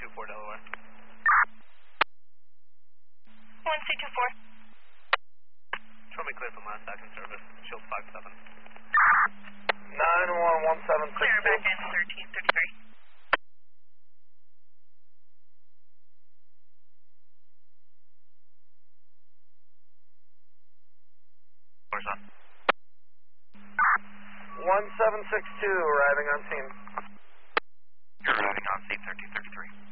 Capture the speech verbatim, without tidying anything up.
two four Delaware. one C two four. Show me clear from last second service. Shield five seven. nine one one seven six two. Clear back in thirteen thirty-three. Where's on? one seven six two arriving on scene. You're arriving on scene thirteen thirty-three.